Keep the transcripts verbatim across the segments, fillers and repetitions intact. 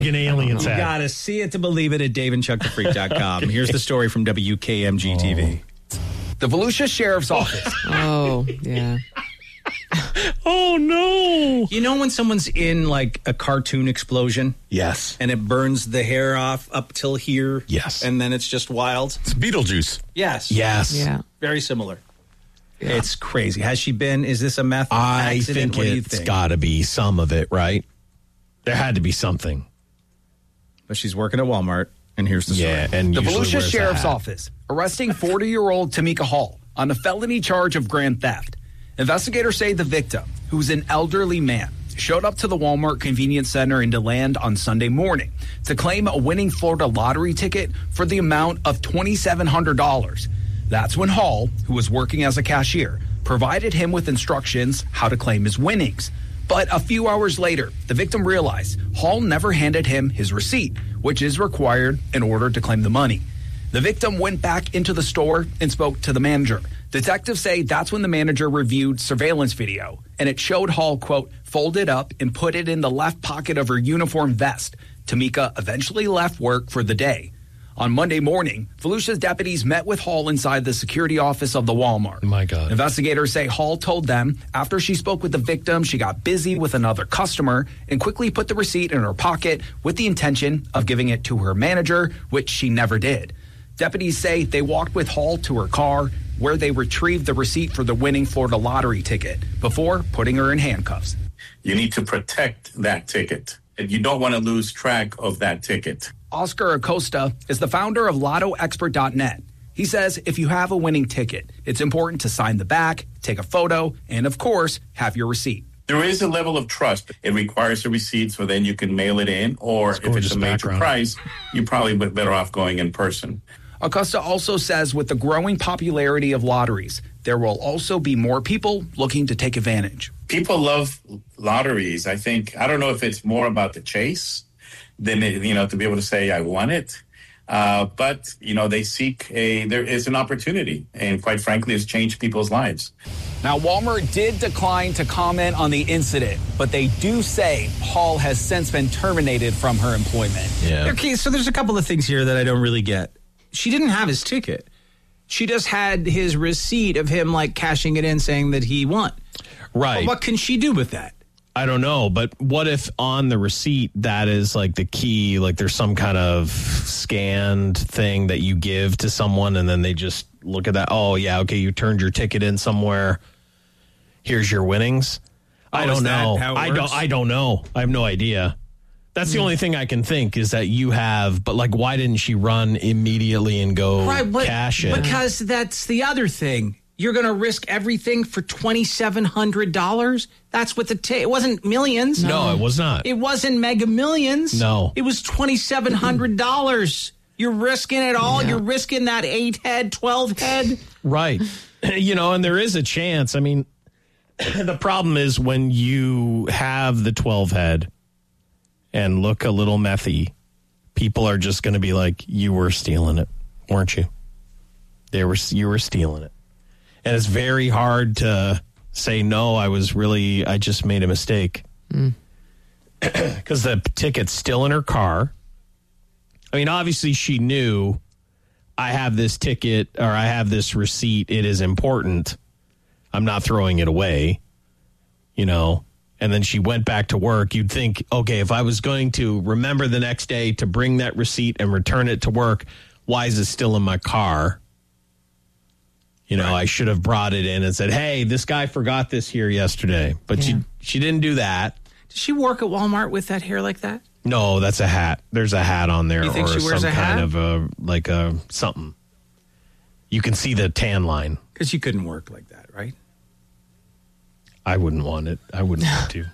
An alien's You head. got to see it to believe it at dave and chuck the freak dot com. Here's the story from W K M G T V. The Volusia Sheriff's Office. Oh, yeah. Oh, no. You know when someone's in like a cartoon explosion? Yes. And it burns the hair off up till here? Yes. And then it's just wild? It's Beetlejuice. Yes. Yes. Yeah. Very similar. Yeah. It's crazy. Has she been? Is this a meth I accident? think What do you it's think? got to be some of it, right? There had to be something. But she's working at Walmart, and here's the story. Yeah, and The usually Volusia wears a Sheriff's hat. Office arresting forty-year-old Tamika Hall on a felony charge of grand theft. Investigators say the victim, who's an elderly man, showed up to the Walmart Convenience Center in DeLand on Sunday morning to claim a winning Florida lottery ticket for the amount of two thousand seven hundred dollars. That's when Hall, who was working as a cashier, provided him with instructions how to claim his winnings. But a few hours later, the victim realized Hall never handed him his receipt, which is required in order to claim the money. The victim went back into the store and spoke to the manager. Detectives say that's when the manager reviewed surveillance video, and it showed Hall, quote, fold it up and put it in the left pocket of her uniform vest. Tamika eventually left work for the day. On Monday morning, Volusia's deputies met with Hall inside the security office of the Walmart. My God. Investigators say Hall told them after she spoke with the victim, she got busy with another customer and quickly put the receipt in her pocket with the intention of giving it to her manager, which she never did. Deputies say they walked with Hall to her car, where they retrieved the receipt for the winning Florida lottery ticket before putting her in handcuffs. You need to protect that ticket. And you don't want to lose track of that ticket. Oscar Acosta is the founder of Lotto Expert dot net. He says if you have a winning ticket, it's important to sign the back, take a photo, and of course, have your receipt. There is a level of trust. It requires a receipt, so then you can mail it in. Or if gorgeous it's a major background. prize, you're probably better off going in person. Acosta also says with the growing popularity of lotteries, there will also be more people looking to take advantage. People love lotteries. I think, I don't know if it's more about the chase than, it, you know, to be able to say, I won it. Uh, but, you know, they seek a, there is an opportunity. And quite frankly, it's changed people's lives. Now, Walmart did decline to comment on the incident, but they do say Hall has since been terminated from her employment. Yeah. Okay, so there's a couple of things here that I don't really get. She didn't have his ticket. She just had his receipt of him, like, cashing it in, saying that he won. Right. But what can she do with that? I don't know, but what if on the receipt that is like the key, like there's some kind of scanned thing that you give to someone and then they just look at that, oh yeah, okay, you turned your ticket in somewhere, here's your winnings. I Oh, don't is that know. how it I works? don't I don't know. I have no idea. That's the only thing I can think is that you have, but like why didn't she run immediately and go but, cash it? Because that's the other thing. You're going to risk everything for two thousand seven hundred dollars? That's what the ta- it wasn't millions. No, it was not. It wasn't mega millions. No. It was two thousand seven hundred dollars. You're risking it all. Yeah. You're risking that eight head, twelve head. Right. You know, and there is a chance. I mean, the problem is when you have the twelve head and look a little methy, people are just going to be like, you were stealing it, weren't you? They were, you were stealing it. And it's very hard to say, no, I was really, I just made a mistake. Because the ticket's still in her car. I mean, obviously she knew I have this ticket or I have this receipt. It is important. I'm not throwing it away, you know. And then she went back to work. You'd think, okay, if I was going to remember the next day to bring that receipt and return it to work, why is it still in my car? You know, I should have brought it in and said, hey, this guy forgot this here yesterday. But Yeah. she she didn't do that. Does she work at Walmart with that hair like that? No, that's a hat. There's a hat on there. You think or she wears some a hat? kind of a, like a something. You can see the tan line. Because you couldn't work like that, right? I wouldn't want it. I wouldn't want to.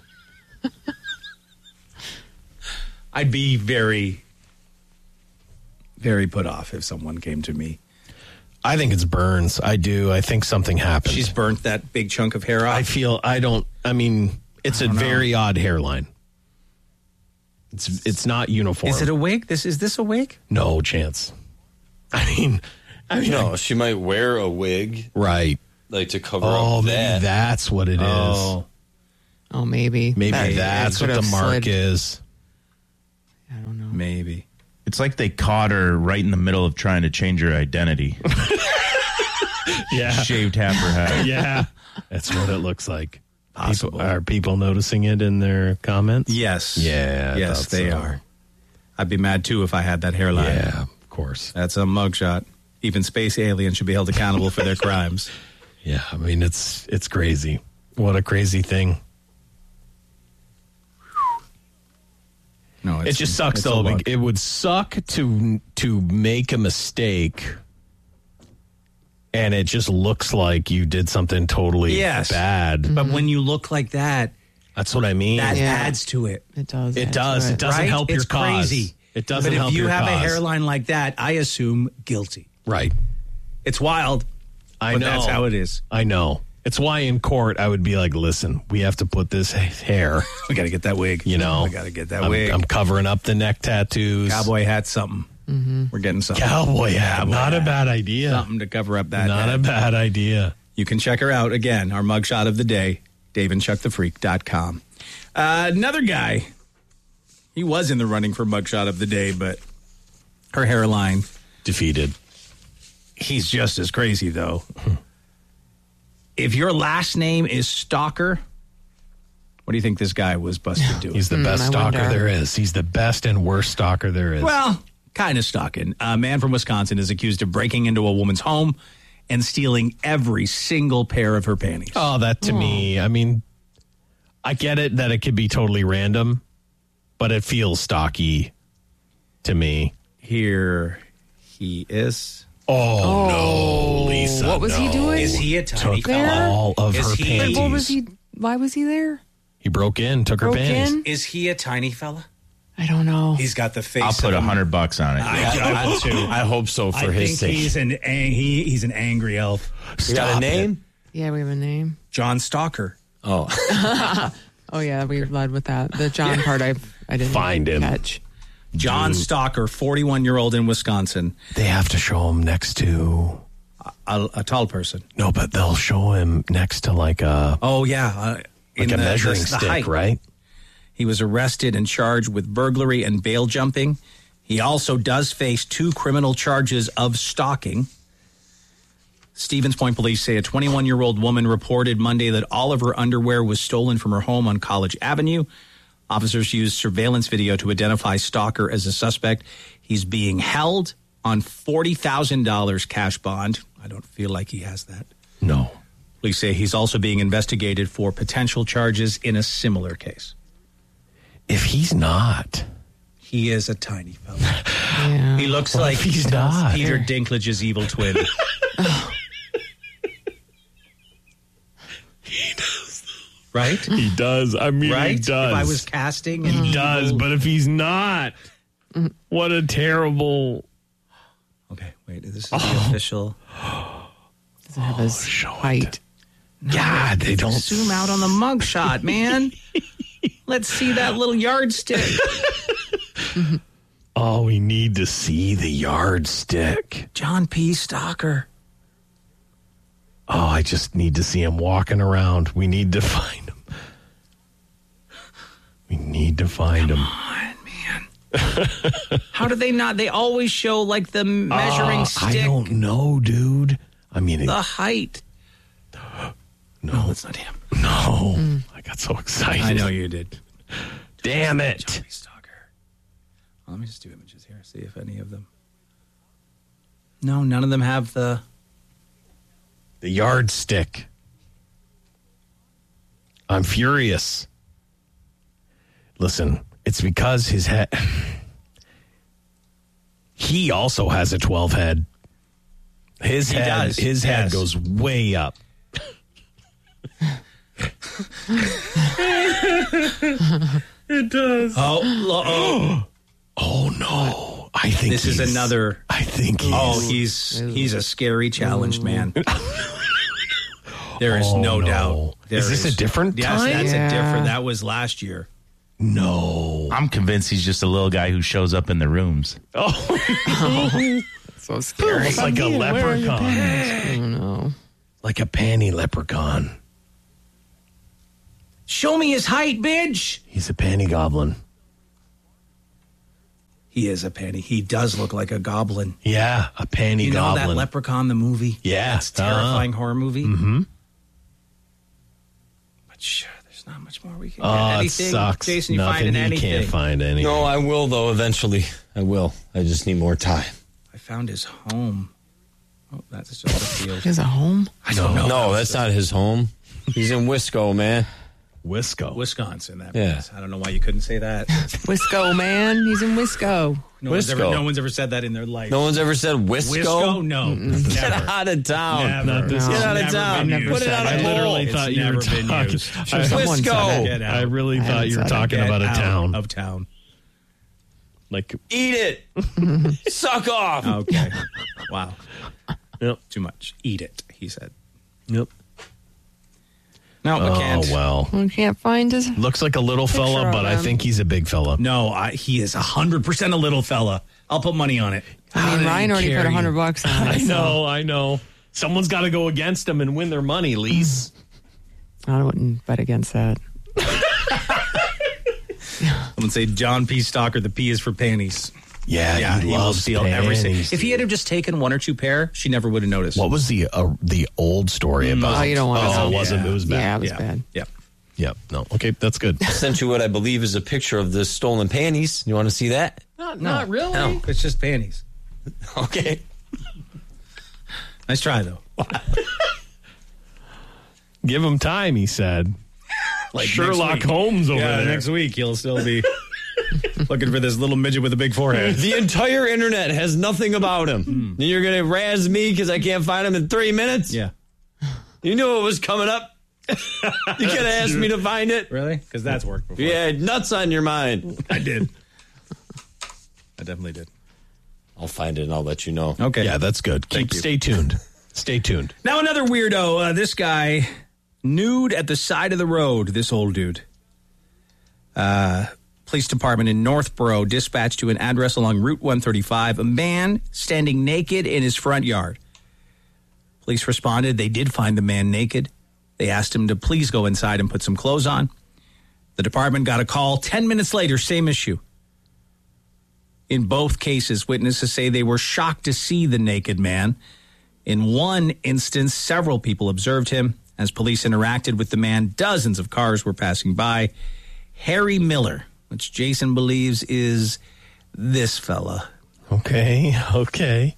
I'd be very, very put off if someone came to me. I think it's burns. I do. I think something happened. She's burnt that big chunk of hair off. I feel, I don't, I mean, it's a very odd hairline. It's it's not uniform. Is it a wig? This is this a wig? No chance. I mean, I mean, No, she might wear a wig, right. like to cover Oh, up maybe that. that's what it is. Oh. Oh, maybe. Maybe That- that's it what could the have mark slid. is. Maybe. It's like they caught her right in the middle of trying to change her identity. Yeah. Shaved half her head. Yeah. That's what it looks like. Possible. People, are people noticing it in their comments? Yes. Yeah. I Yes, thought they so. are. I'd be mad, too, if I had that hairline. Yeah, of course. That's a mugshot. Even space aliens should be held accountable for their crimes. Yeah, I mean, it's it's crazy. What a crazy thing. No, It it's, just sucks, it's a though. look. It would suck to to make a mistake, and it just looks like you did something totally Yes. bad. But when you look like that, That's what I mean. that Yeah. adds to it. It does. It add to does. It doesn't right? help it's your cause. crazy. It doesn't But help if you your have a cause. hairline like that, I assume guilty. Right. It's wild. I but know. that's how it is. I know. It's why in court I would be like, listen, we have to put this hair, We got to get that wig. you know. We got to get that I'm, wig. I'm covering up the neck tattoos. Cowboy hat, something. We're getting something. Cowboy hat. Cowboy Not a hat. bad idea. Something to cover up that. Not hat. a bad idea. You can check her out again. Our mugshot of the day, dave and chuck the freak dot com. Uh, another guy. He was in the running for mugshot of the day, but her hairline. Defeated. He's just as crazy, though. If your last name is Stalker, what do you think this guy was busted doing? He's the best I stalker wonder. there is. He's the best and worst stalker there is. Well, kind of stalking. A man from Wisconsin is accused of breaking into a woman's home and stealing every single pair of her panties. oh, that to me, I mean, I get it that it could be totally random, but it feels stalky to me. Here he is. Oh, no, Lisa. what was he no. doing? Is he a tiny Took fella? all of Is her he- panties. What was he? Why was he there? He broke in, took her Broke panties. in? Is he a tiny fella? I don't know. He's got the face. I'll put of a hundred bucks on it. I, I will too. I hope so for I his think sake. he's an ang- he, he's an angry elf. You got a name? Yeah, we have a name. John Stalker. Oh, Oh yeah, we led with that. The John part I I didn't Find him. catch. John Stalker, forty-one-year-old in Wisconsin, They have to show him next to. a, a tall person. No, but they'll show him next to like a Oh yeah, uh, like in a the- measuring the- the stick, height. right? He was arrested and charged with burglary and bail jumping. He also does face two criminal charges of stalking. Stevens Point police say a twenty-one-year-old woman reported Monday that all of her underwear was stolen from her home on College Avenue. Officers used surveillance video to identify Stalker as a suspect. He's being held on forty thousand dollars cash bond. I don't feel like he has that. No. Police say he's also being investigated for potential charges in a similar case. If he's not, He is a tiny fella. Yeah. He looks What like if he's not? Peter Dinklage's evil twin. Right? he does. I mean, Right? he does. If I was casting, an he does, evil- but if he's not, what a terrible. Okay, wait. This is the official. Does it have his show it. height? God, they don't Zoom out on the mugshot, man. Let's see that little yardstick. Oh, we need to see the yardstick. John P. Stalker. Oh, I just need to see him walking around. We need to find him. We need to find him. Man, man. How do they not? They always show like the measuring Uh, stick, I don't know, dude. I mean, it, the height. no, That's not him. no. I got so excited. I know you did. Damn it. John P. Stalker. Let me just do images here. See if any of them. No, none of them have the. The yardstick. I'm furious. Listen, it's because his head. He also has a twelve head. His He head, does, his head yes. goes way up. It does. Oh, lo- oh. Oh no! I think This is he's- another- I think he's. Oh, he's he's a scary challenged man. There is Oh, no, no. doubt. There Is this a different Yes, time? that's Yeah. a different. That was last year. no. I'm convinced he's just a little guy who shows up in the rooms. So scary. It's like a leprechaun, I don't know. like a panty leprechaun. Show me his height, bitch. He's a panty goblin. He is a panty. He does look like a goblin. Yeah, a panty You know goblin. that Leprechaun, the movie? Yeah. That's terrifying Uh-huh. horror movie? Mm-hmm. But sure, there's not much more we can Oh, get. it Anything, sucks. Jason, you Nothing. finding He anything? can't find anything. No, I will though. Eventually, I will. I just need more time. I found his home. Oh, that's just a field. He has a home? I don't know. No, that's not his home. He's in Wisco, man. Wisco. Wisconsin, that Yeah. means. I don't know why you couldn't say that. Wisco, man. He's in Wisco. No one's, ever, Wisco. no one's ever said that in their life. No one's ever said Wisco. Wisco? No. Get Never. out of town. Never. Not this- It's Get out of never town. been Put used. it on I a literally poll. thought It's you were never been talking. used. I, Sure, someone said Wisco. it. Get out. I really I thought haven't you were said talking Get about a out town. Of town. Like, Eat it. Suck off. Okay. Wow. yep, Too much. Eat it, he said. yep. No, I Oh, can't. well. We can't find his. Looks like a little fella, of but I him. think he's a big fella. No, I, he is one hundred percent a little fella. I'll put money on it. I How mean, did Ryan he already put carry a hundred you? bucks on it. I so know, I know. Someone's got to go against them and win their money, Lise. I wouldn't bet against that. I'm going to say John P. Stalker, the P is for panties. Yeah, Yeah, he he will loves steal everything. panties. If he had have just taken one or two pair, she never would have noticed. What was the uh, the old story about? Oh, you don't want to Oh, know. it wasn't. Yeah. It was bad. Yeah, it was yeah. bad. Yeah. Yep. No. Okay, that's good. Sent you what I believe is a picture of the stolen panties. You want to see that? Not, No. really. No. It's just panties. Okay. Nice try, though. Give him time, he said. Like Sherlock next week. Holmes over Yeah, there. next week he'll still be looking for this little midget with a big forehead. The entire internet has nothing about him. And you're going to razz me because I can't find him in three minutes? Yeah. You knew it was coming up. You could have asked me to find it. Really? Because that's worked before. You had nuts on your mind. I did. I definitely did. I'll find it and I'll let you know. Okay. Yeah, that's good. Thank Keep you. stay tuned. Stay tuned. Now another weirdo. Uh, this guy, nude at the side of the road. This old dude. Uh, police department in Northborough dispatched to an address along Route one thirty-five. A man standing naked in his front yard. Police responded. They did find the man naked. They asked him to please go inside and put some clothes on. The department got a call ten minutes later. Same issue. In both cases, witnesses say they were shocked to see the naked man. In one instance, several people observed him. As police interacted with the man, dozens of cars were passing by. Harry Miller, which Jason believes is this fella. Okay. Okay.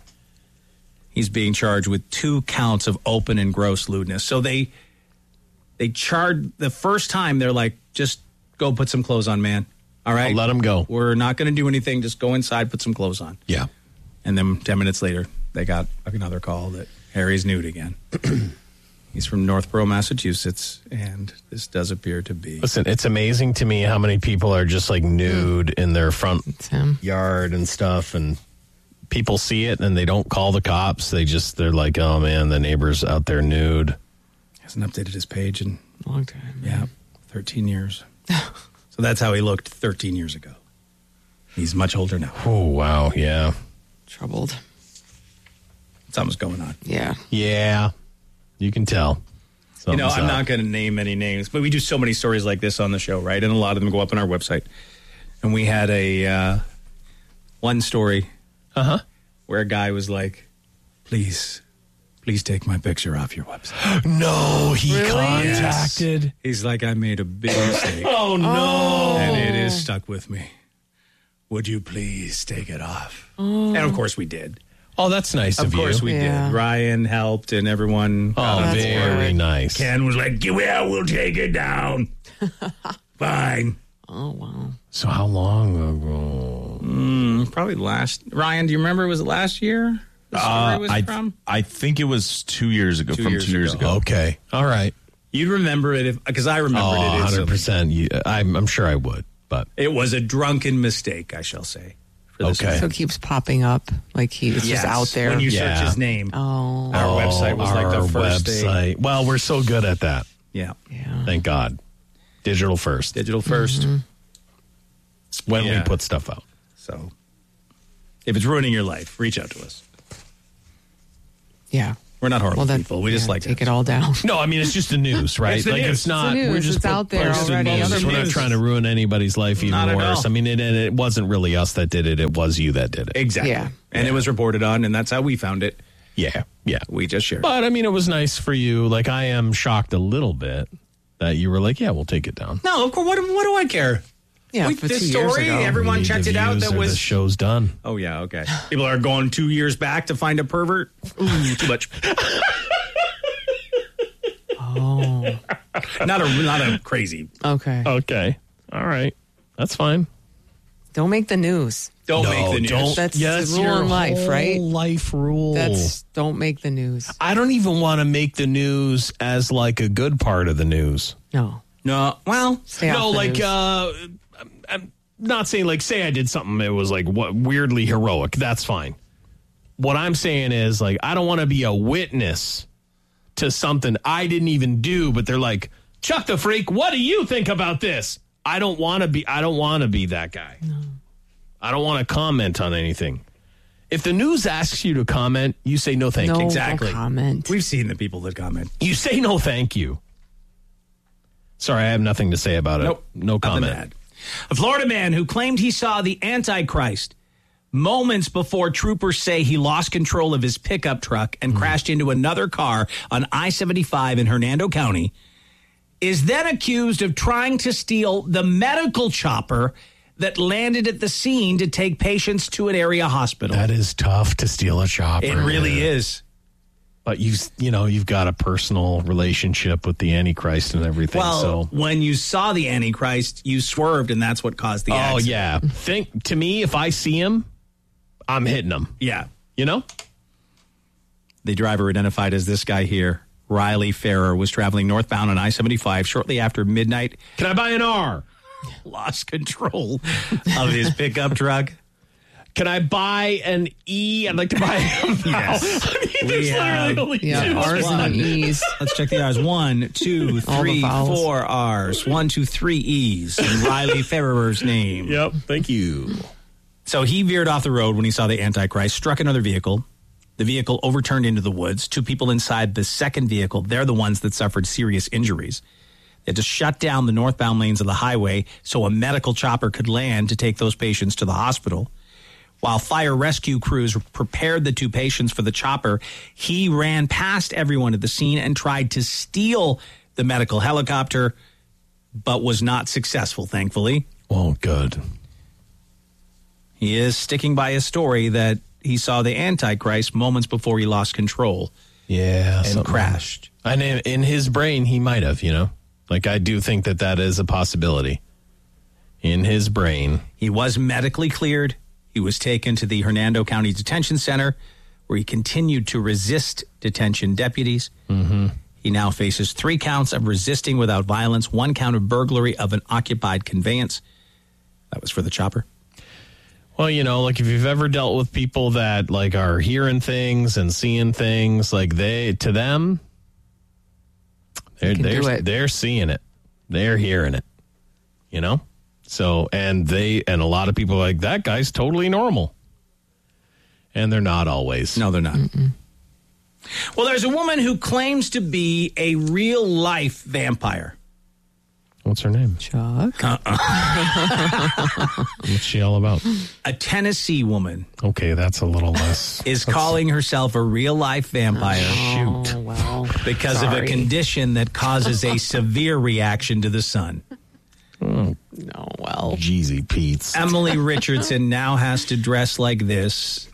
He's being charged with two counts of open and gross lewdness. So they they charged the first time. They're like, just go put some clothes on, man. All right, I'll let him go. We're not going to do anything. Just go inside, put some clothes on. Yeah. And then ten minutes later, they got another call that Harry's nude again. He's from Northborough, Massachusetts, and this does appear to be. Listen, it's amazing to me how many people are just like nude in their front It's him. yard and stuff, and people see it and they don't call the cops. They just they're like, oh man, the neighbor's out there nude. Hasn't updated his page in, Long time. yeah, thirteen years. So that's how he looked thirteen years ago. He's much older now. Oh wow, yeah, Troubled. Something's going on. Yeah. yeah. You can tell. You know, Something's I'm up. not going to name any names, but we do so many stories like this on the show, right? And a lot of them go up on our website. And we had a uh, one story Uh huh. where a guy was like, please, please take my picture off your website. No, he Really? contacted. He's like, I made a big mistake. Oh no! And it is stuck with me. Would you please take it off? And of course we did. Oh, that's nice of, Of course you. we Yeah. did. Ryan helped and everyone. Oh, got on that's board. very good. nice. Ken was like, yeah, we'll take it down. Fine. Oh, wow. So how long ago? Mm, probably last. Ryan, do you remember? Was it last year? The story Uh, was I, from? I think it was two years ago. Two from years two years ago. ago. Okay, all right. You'd remember it if because I remembered Oh, it. one hundred instantly. percent. I'm, I'm sure I would, but It was a drunken mistake, I shall say. for this Okay. man. So it keeps popping up. Like he, it's Yes, just out there. when you Yeah. search his name. oh. Our website was like our the first thing. website. Well, we're so good at that. Yeah, Yeah. Thank God. Digital first. digital 1st When Yeah. we put stuff out. So if it's ruining your life, reach out to us. Yeah. We're not horrible Well, that, people. We yeah, just like take to- it all down. No, I mean, it's just the news, right? It's the like, news. it's not, It's the we're news. just It's out there posting already. news. Other We're not news. trying to ruin anybody's life even Not at worse. all. I mean, it, and it wasn't really us that did it. It was you that did it. Exactly. Yeah. And it was reported on, and that's how we found it. Yeah, yeah. We just shared. But, I mean, it was nice for you. Like, I am shocked a little bit that you were like, yeah, we'll take it down. No, of course. What, what do I care? Yeah, We- for this two years story, ago. everyone We need checked the it out. views That or was the show's done. Oh yeah, okay. People are going two years back to find a pervert. Ooh, too much. Oh, Not a not a crazy. okay. Okay. All right. That's fine. Don't make the news. Don't No, make the news. don't. That's yeah, the that's rule your in life, whole right? life rule. That's don't make the news. I don't even want to make the news as like a good part of the news. No. No. Well, Stay no, off the like news. uh, I'm, I'm not saying like say I did something it was like what weirdly heroic. That's fine. What I'm saying is like I don't want to be a witness to something I didn't even do, but they're like, Chuck the Freak, what do you think about this? I don't want to be. I don't want to be that guy. No. I don't want to comment on anything. If the news asks you to comment, you say no thank no, you. don't exactly. comment. We've seen the people that comment. You say no thank you. Sorry, I have nothing to say about it. Nope. No Nothing comment. to add. A Florida man who claimed he saw the Antichrist moments before troopers say he lost control of his pickup truck and crashed into another car on I seventy-five in Hernando County is then accused of trying to steal the medical chopper that landed at the scene to take patients to an area hospital. That is tough to steal a chopper. It really is. But you, you know, you've got a personal relationship with the Antichrist and everything. Well, so, when you saw the Antichrist, you swerved, and that's what caused the oh accident. yeah. Think to me, if I see him, I'm hitting him. Yeah. You know. The driver, identified as this guy here, Riley Farrer, was traveling northbound on I seventy-five shortly after midnight. Can I buy an R? Lost control of his pickup truck. Can I buy an E? I'd like to buy a vowel. Yes. I mean, We there's have- literally only Yeah, two. R's and E's. Let's check the R's. One, two, All the three, vowels. four R's. One, two, three E's. And Riley Farrer's name. Yep. Thank you. So he veered off the road when he saw the Antichrist, struck another vehicle. The vehicle overturned into the woods. Two people inside the second vehicle, they're the ones that suffered serious injuries. They had to shut down the northbound lanes of the highway so a medical chopper could land to take those patients to the hospital. While fire rescue crews prepared the two patients for the chopper, he ran past everyone at the scene and tried to steal the medical helicopter, but was not successful, thankfully. Oh, good. He is sticking by his story that he saw the Antichrist moments before he lost control Yeah. and something. crashed. And in, in his brain, he might have, you know? Like, I do think that that is a possibility. In his brain. He was medically cleared. He was taken to the Hernando County Detention Center, where he continued to resist detention deputies. Mm-hmm. He now faces three counts of resisting without violence, one count of burglary of an occupied conveyance. That was for the chopper. Well, you know, like if you've ever dealt with people that like are hearing things and seeing things, like they, to them, they're, can do they're, it. they're seeing it. They're hearing it, you know? So, and they, and a lot of people are like, that guy's totally normal. And they're not always. No, they're not. Mm-mm. Well, there's a woman who claims to be a real life vampire. What's her name? Chuck. What's she all about? A Tennessee woman Okay, that's a little less. is calling herself a real life vampire Oh, well. because of a Sorry. condition that causes a severe reaction to the sun. No, well. Jeezy Pete's. Emily Richardson now has to dress like this.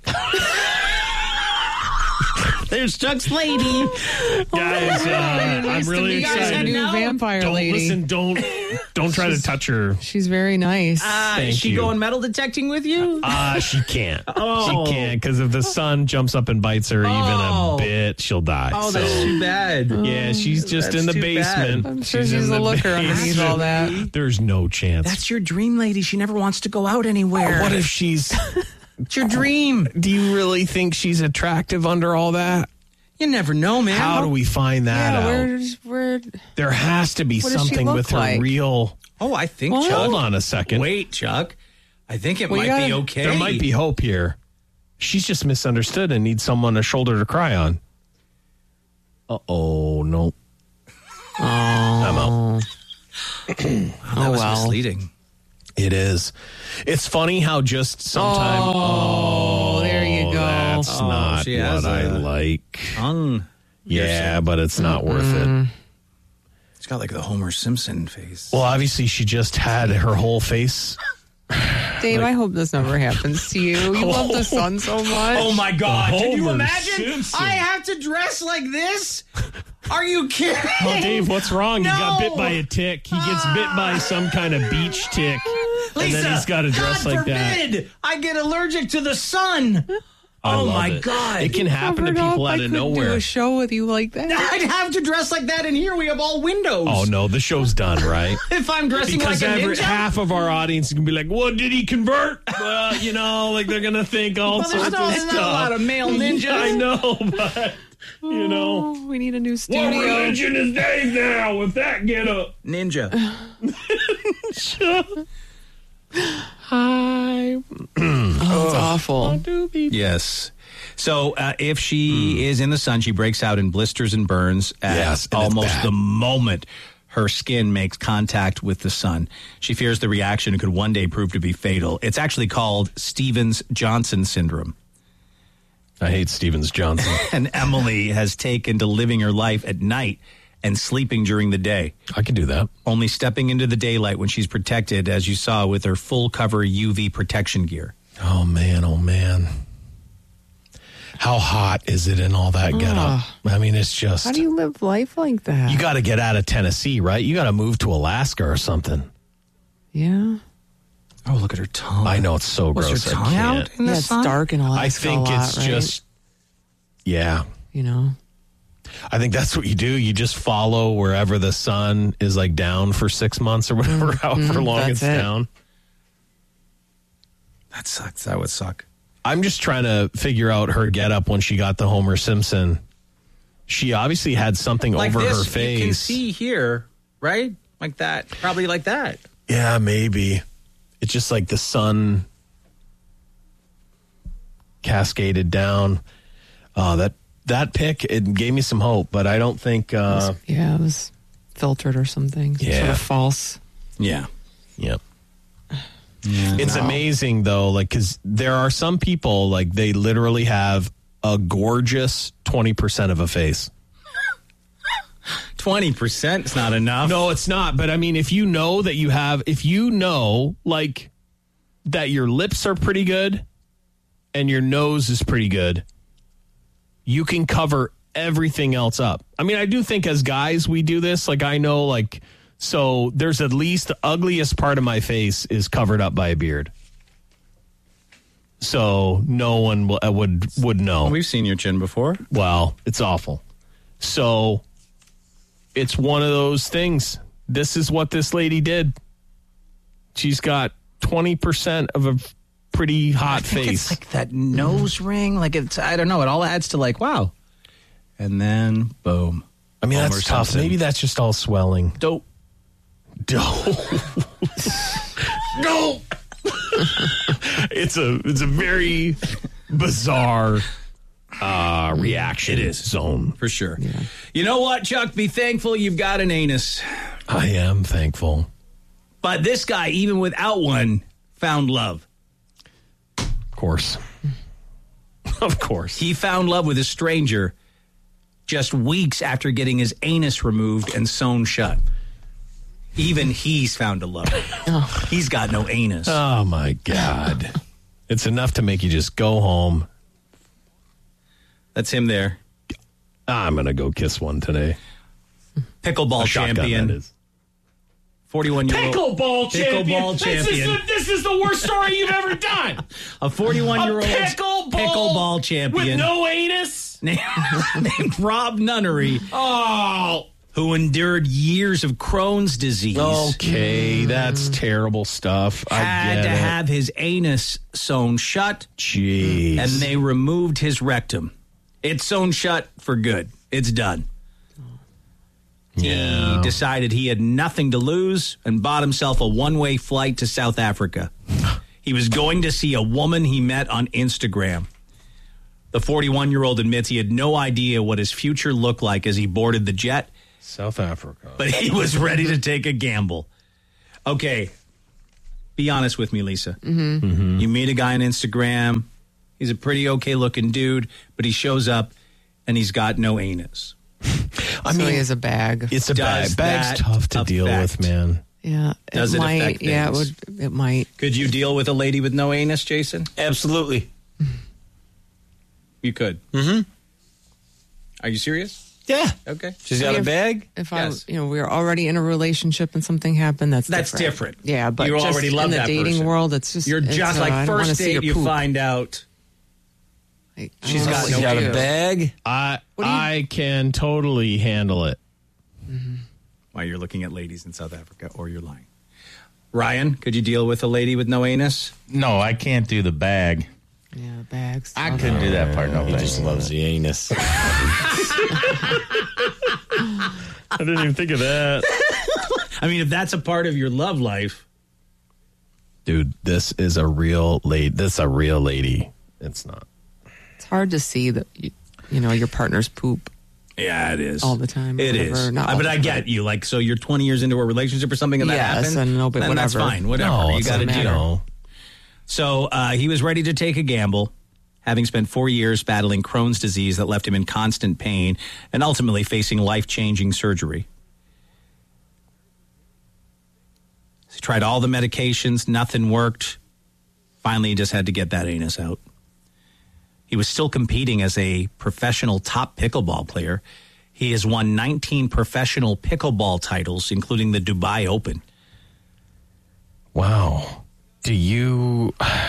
There's Chuck's lady. Guys, uh, I'm really You guys excited. a new No. vampire Don't lady. listen. Don't don't try to touch her. She's very nice. Uh, Thank is she you. going metal detecting with you? Ah, she can't. Oh. She can't because if the sun jumps up and bites her Oh. even a bit, she'll die. oh, So, that's too bad. yeah, she's just That's in the too basement. bad. I'm sure in she's the a looker underneath all that. There's no chance. That's your dream lady. She never wants to go out anywhere. What if she's? It's your dream. Do you really think she's attractive under all that? You never know, man. How do we find that Yeah, out? where's where? There has to be What does she something look with her like? real. Oh, I think Well, Chuck. Hold on a second. Wait, Chuck. I think it We might gotta- be okay. There might be hope here. She's just misunderstood and needs someone a shoulder to cry on. Uh-oh, no. Oh, I'm out. That oh was well. misleading. It is. It's funny how just sometimes... Oh, there you go. That's Oh, not she what has I a- like. Tongue. Yeah, but it's not worth it. It's got like the Homer Simpson face. Well, obviously, she just had her whole face. Dave, I hope this never happens to you. You love the sun so much. Oh my God! Can you Homer imagine? Simpson. I have to dress like this? Are you kidding? Oh, Dave, what's wrong? He got No. bit by a tick. He gets bit by some kind of beach tick. and Lisa, then he's got to dress God like that. forbid I get allergic to the sun. I oh love my it. God! It can happen to Covered people up. out I of couldn't do nowhere. a show with you like that. I'd have to dress like that in here. We have all windows. Oh, no, the show's done, right? If I'm dressing Because like a every, ninja. half of our audience is going to be like, what, did he convert? Well, you know, like they're going to think all Well, there's sorts not, of there's stuff. not a lot of male ninjas. I know, but, you know. Oh, we need a new studio. What religion is Dave now with that get up? Ninja. Hi. Oh, it's awful. Yes. So uh, if she is in the sun, she breaks out in blisters and burns at Yes, and it's almost bad. the moment her skin makes contact with the sun. She fears the reaction could one day prove to be fatal. It's actually called Stevens-Johnson syndrome. I hate Stevens Johnson. And Emily has taken to living her life at night and sleeping during the day, I can do that. only stepping into the daylight when she's protected, as you saw, with her full cover U V protection gear. Oh, man, oh, man. How hot is it in all that get up? I mean, it's just... How do you live life like that? You got to get out of Tennessee, right? You got to move to Alaska or something. yeah. Oh, look at her tongue. I know it's so Was gross. her I tongue can't. out in the Yeah, it's sun? dark in Alaska I think a lot, it's right? just... Yeah. You know? I think that's what you do. You just follow wherever the sun is like down for six months or whatever, however long that's it's it. down. That sucks. That would suck. I'm just trying to figure out her get up when she got the Homer Simpson. She obviously had something Like over this, her face. you can see here, right? Like that. Probably like that. Yeah, maybe. It's just like the sun cascaded down. Uh, that that pic, it gave me some hope, but I don't think. Uh, Yeah, it was filtered or something. Some Yeah. Sort of false. Yeah. yep. It's amazing though, like because there are some people like they literally have a gorgeous twenty percent of a face. twenty percent is not enough. No, it's not. But I mean, if you know that you have, if you know, like, that your lips are pretty good and your nose is pretty good, you can cover everything else up. I mean, I do think as guys, we do this. Like, I know, like, so there's at least the ugliest part of my face is covered up by a beard. So no one will, uh, would would know. We've seen your chin before. Well, it's awful. So it's one of those things. This is what this lady did. She's got twenty percent of a pretty hot I think face. it's like that nose ring. Like it's, I don't know. It all adds to like, wow. And then, boom. I mean, Homer that's tough. Simpson. Maybe that's just all swelling. Dope. Dope. No. It's a it's a very bizarre uh, reaction. It is. Zone. For sure. You know what, Chuck? Be thankful you've got an anus. I am thankful. But this guy, even without one, found love. Of course. Of course. He found love with a stranger just weeks after getting his anus removed and sewn shut. Even he's found a love. He's got no anus. Oh, my God. It's enough to make you just go home. That's him there. I'm going to go kiss one today. Pickleball A shotgun, champion. that is. forty-one-year-old. Pickleball champion. Pickleball This is, champion. the, this is the worst story you've ever done. A forty-one-year-old A pickleball, pickleball champion with no anus. named, named Rob Nunnery, Oh, who endured years of Crohn's disease. okay, that's terrible stuff. I Had get to it. have his anus sewn shut, Jeez. and they removed his rectum. It's sewn shut for good. It's done. yeah. He decided he had nothing to lose and bought himself a one-way flight to South Africa. He was going to see a woman he met on Instagram. The forty-one-year-old admits he had no idea what his future looked like as he boarded the jet, South Africa. but he was ready to take a gamble. Okay, be honest with me, Lisa. Mm-hmm. Mm-hmm. You meet a guy on Instagram. He's a pretty okay-looking dude, but he shows up and he's got no anus. I so mean, he has a bag. it's a Does bag. Bag's that tough to deal affect- with, man. Yeah. Does it might. affect Yeah, it things? would. It might. Could you deal with a lady with no anus, Jason? Absolutely. You could. Mm-hmm. Are you serious? Yeah. Okay. She's got a If- bag. If Yes. I, you know, we were already in a relationship and something happened, that's That's different. different. Yeah, but You just already love in the that dating person. world, it's just You're it's, just uh, I like don't wanna first see your date, you poop. find out. I- I she's don't know got what no you She's got do. a bag. I What do you- I can totally handle it. Why you're looking at ladies in South Africa, or you're lying. Ryan, could you deal with a lady with no anus? No, I can't do the bag. Yeah, bags. I couldn't do that part. No, He thanks. just loves the anus. I didn't even think of that. I mean, if that's a part of your love life, Dude, this is a real lady. This is a real lady. It's not. It's hard to see that you, you know your partner's poop. yeah, it is All the time, It whatever. is. Not Uh, all but the I time. get you. Like, so you're twenty years into a relationship or something, and that Yes, happened. and no, but then that's whatever. fine. Whatever No, you it's got to not, do. you know. So uh, he was ready to take a gamble, having spent four years battling Crohn's disease that left him in constant pain and ultimately facing life-changing surgery. He tried all the medications, nothing worked. Finally, he just had to get that anus out. He was still competing as a professional top pickleball player. He has won nineteen professional pickleball titles, including the Dubai Open. Wow. Do you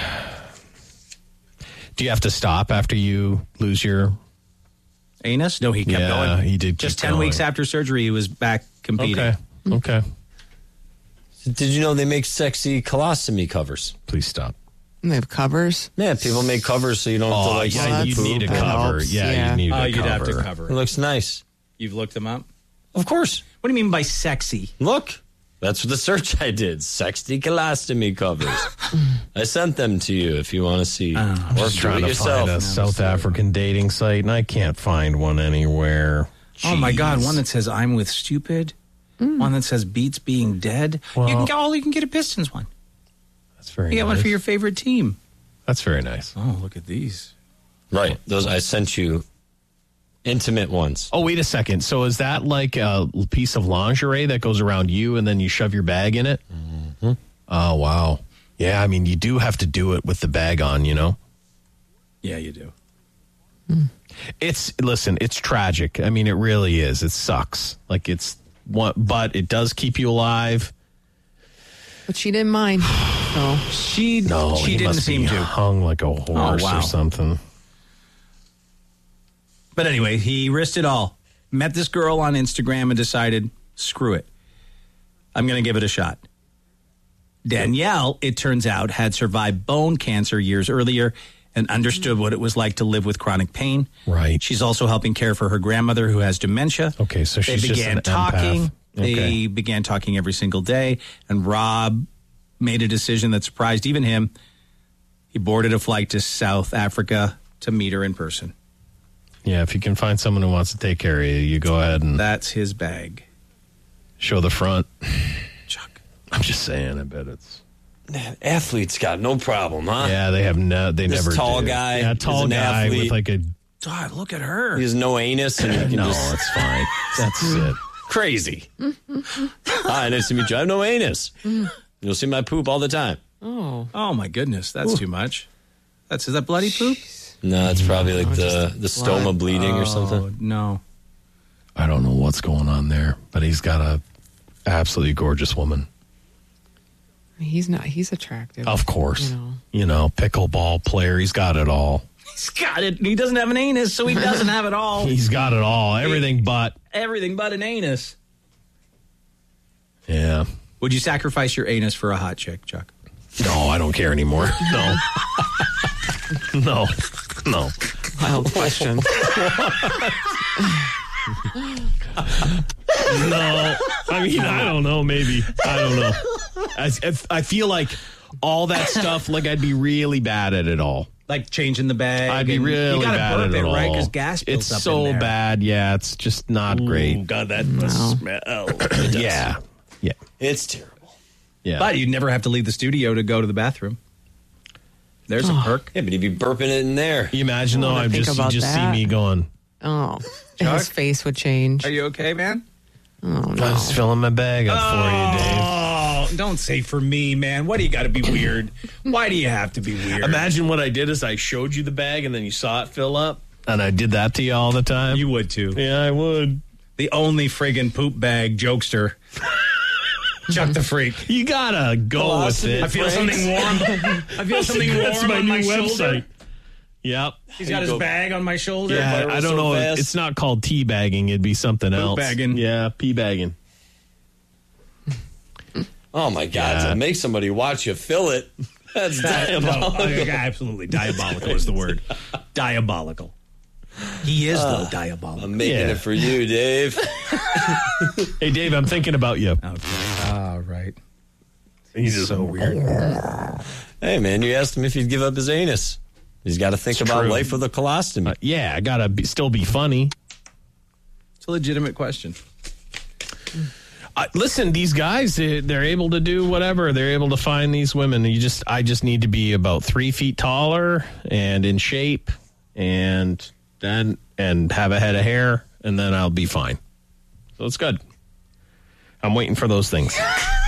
do you have to stop after you lose your? Anus? No, he kept Yeah, going. he did Just keep ten going. weeks after surgery, he was back competing. Okay. Okay. Did you know they make sexy colostomy covers? Please stop. And they have covers. Yeah, people make covers so you don't have to Oh, like yeah, see you the need a poop. That cover. helps, Yeah, yeah. you need Oh, a you'd cover. have to cover It it. looks nice. You've looked them up? Of course. What do you mean by sexy? Look, that's the search I did. Sexy colostomy covers. I sent them to you if you want to see. or Just do trying it to yourself. find a South African dating site, and I can't find one anywhere. Oh, my God. Jeez. One that says, I'm with stupid. One that says, beats being dead. Well- you can get all you can get a Pistons one. That's very You get nice. one for your favorite team. That's very nice. Oh, look at these. Right. Those I sent you intimate ones. Oh, wait a second. So is that like a piece of lingerie that goes around you and then you shove your bag in it? Mm-hmm. Oh, wow. Yeah, I mean, you do have to do it with the bag on, you know? Yeah, you do. It's, listen, it's tragic. I mean, it really is. It sucks. Like, it's, one, but it does keep you alive. But she didn't mind. So She, No, she he didn't must seem be to. hung like a horse wow. or something. But anyway, he risked it all. Met this girl on Instagram and decided, screw it. I'm going to give it a shot. Danielle, it turns out, had survived bone cancer years earlier and understood what it was like to live with chronic pain. Right. She's also helping care for her grandmother who has dementia. Okay, so she's they just began an talking. empath. They Okay. began talking every single day, and Rob made a decision that surprised even him. He boarded a flight to South Africa to meet her in person. Yeah, if you can find someone who wants to take care of you, you go ahead and That's his bag. show the front. Chuck. I'm just saying, I bet it's. Athletes got no problem, huh? Yeah, they have no. They This never. tall do. guy Yeah, is tall an guy athlete. with like a. God, look at her. He has no anus and you can No, just it's fine. That's it. crazy. Hi, nice to meet you. I have no anus. You'll see my poop all the time. oh, Oh my goodness, that's too much. That's is that bloody poop? No, it's probably like the, the stoma blood. bleeding or Oh something. no. I don't know what's going on there, but he's got a absolutely gorgeous woman. he's not. He's attractive. Of course, You know. you know, pickleball player. He's got it all. He's got it. He doesn't have an anus, so he doesn't have it all. He's got it all. Everything but. Everything but an anus. Yeah. Would you sacrifice your anus for a hot chick, Chuck? No, I don't care anymore. No. no. No. Wild question. No. I mean, I don't know. Maybe. I don't know. I, I feel like all that stuff, like I'd be really bad at it all. Like changing the bag. I'd be and really you gotta bad burp at it, it all. right? Because gas builds It's up so in there. bad. Yeah, it's just not great. God, that must smell. It does. Yeah, yeah, It's terrible. yeah. But you'd never have to leave the studio to go to the bathroom. There's a perk. Yeah, but you'd be burping it in there. you imagine though, wanna I'm think just you about just that. see me going. Oh, Chuck? his face would change. Are you okay, man? Oh, I'm no. just filling my bag up for you, Dave. Oh, don't say for me, man. Why do you got to be weird? Why do you have to be weird? Imagine what I did is I showed you the bag and then you saw it fill up, and I did that to you all the time. You would too. yeah, I would. The only friggin' poop bag jokester. Chuck the Freak. You gotta go with it. I feel something warm. I feel something warm That's my on my new shoulder. website. Yep. He's got his go. bag on my shoulder. Yeah, viral I don't so know. fast. It's not called tea bagging. It'd be something else. bagging. Yeah, pee bagging. Oh my God! Yeah. To make somebody watch you fill it, that's No, diabolical. absolutely diabolical is the word. Diabolical. He is though diabolical. I'm making Yeah. it for you, Dave. Hey, Dave, I'm thinking about you. Okay. All right. He's So weird. Hey, man, you asked him if he'd give up his anus. He's got to think It's about true. life with a colostomy. Uh, yeah, I gotta be, still be funny. It's a legitimate question. Uh, listen, these guys, they, they're able to do whatever. They're able to find these women. You just, I just need to be about three feet taller and in shape, and then and have a head of hair, and then I'll be fine. So it's good. I'm waiting for those things.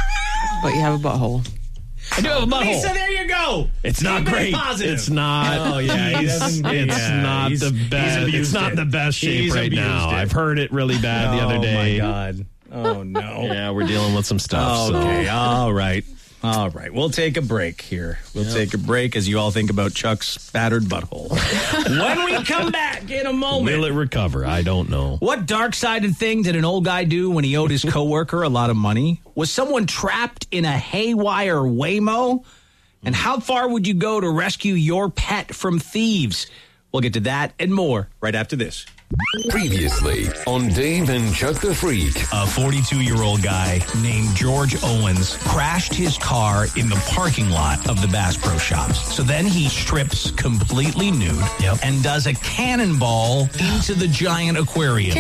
But you have a butthole. I do have a butthole. Lisa, there you go. It's not Keep it great. positive. It's not. Oh, yeah, he It's, doesn't- it's yeah, not he's- the he's best. It's abused not it. the best shape He's right abused now. it. I've heard it really bad the other day. Oh, my God. Oh, no. Yeah, we're dealing with some stuff. Okay, So. all right. All right. We'll take a break here. We'll take a break as you all think about Chuck's battered butthole. When we come back in a moment. Will it recover? I don't know. What dark-sided thing did an old guy do when he owed his coworker a lot of money? Was someone trapped in a haywire Waymo? And how far would you go to rescue your pet from thieves? We'll get to that and more right after this. Previously on Dave and Chuck the Freak. A forty-two-year-old guy named George Owens crashed his car in the parking lot of the Bass Pro Shops. So then he strips completely nude Yep. and does a cannonball into the giant aquarium.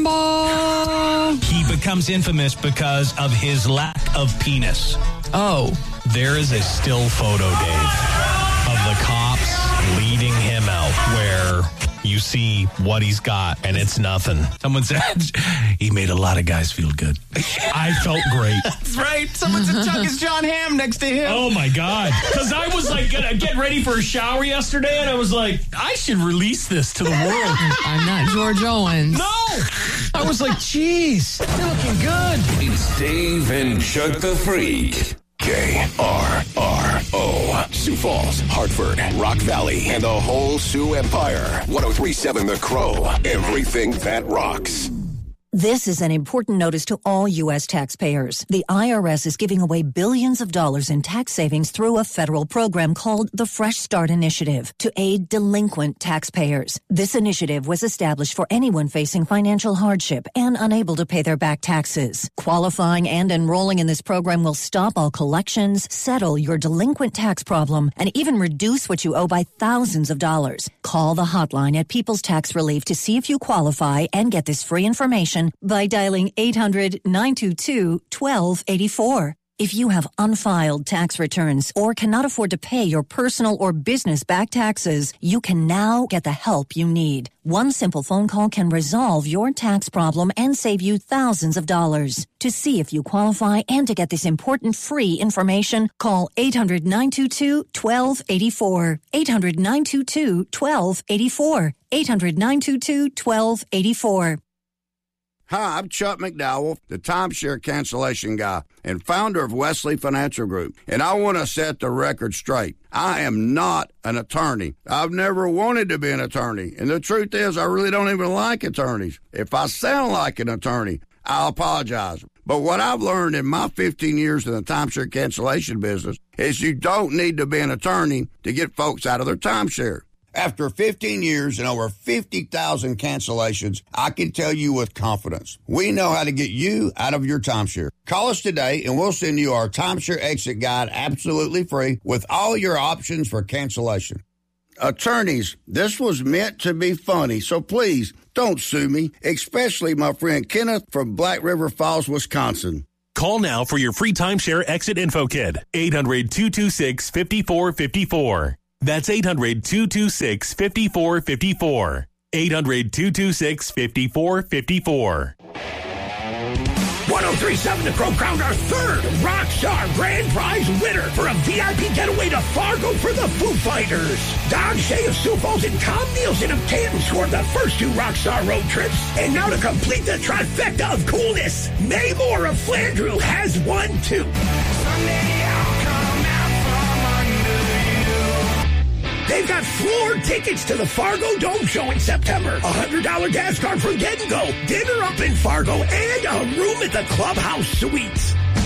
Cannonball! He becomes infamous because of his lack of penis. Oh. There is a still photo, Dave, of the cops leading him out where you see what he's got, and it's nothing. Someone said he made a lot of guys feel good. I felt great. That's right. Someone said Chuck is John Hamm next to him. Oh my God. Because I was like gonna get ready for a shower yesterday, and I was like, I should release this to the world. I'm not George Owens. No! I was like, geez, they're looking good. It's Dave and Chuck the Freak. K R R O. Sioux Falls, Hartford, Rock Valley, and the whole Sioux Empire. one oh three point seven The Crow. Everything that rocks. This is an important notice to all U S taxpayers. The I R S is giving away billions of dollars in tax savings through a federal program called the Fresh Start Initiative to aid delinquent taxpayers. This initiative was established for anyone facing financial hardship and unable to pay their back taxes. Qualifying and enrolling in this program will stop all collections, settle your delinquent tax problem, and even reduce what you owe by thousands of dollars. Call the hotline at People's Tax Relief to see if you qualify and get this free information by dialing eight hundred, nine two two, one two eight four. If you have unfiled tax returns or cannot afford to pay your personal or business back taxes, you can now get the help you need. One simple phone call can resolve your tax problem and save you thousands of dollars. To see if you qualify and to get this important free information, call eight hundred, nine two two, one two eight four. eight hundred, nine two two, one two eight four. eight hundred, nine two two, one two eight four. Hi, I'm Chuck McDowell, the timeshare cancellation guy and founder of Wesley Financial Group, and I want to set the record straight. I am not an attorney. I've never wanted to be an attorney, and the truth is I really don't even like attorneys. If I sound like an attorney, I'll apologize. But what I've learned in my fifteen years in the timeshare cancellation business is you don't need to be an attorney to get folks out of their timeshare. After fifteen years and over fifty thousand cancellations, I can tell you with confidence, we know how to get you out of your timeshare. Call us today and we'll send you our timeshare exit guide absolutely free with all your options for cancellation. Attorneys, this was meant to be funny, so please don't sue me, especially my friend Kenneth from Black River Falls, Wisconsin. Call now for your free timeshare exit info kit. eight hundred, two two six, five four five four. That's eight hundred, two two six, five four five four. eight hundred, two two six, five four five four. one oh three point seven The Crow crowned our third Rockstar Grand Prize winner for a V I P getaway to Fargo for the Foo Fighters. Don Shea of Sioux Falls and Tom Nielsen of Canton scored the first two Rockstar road trips. And now to complete the trifecta of coolness, May Moore of Flandreau has won too. They've got floor tickets to the Fargo Dome show in September, a one hundred dollars gas card for Get and Go, dinner up in Fargo, and a room at the Clubhouse Suites.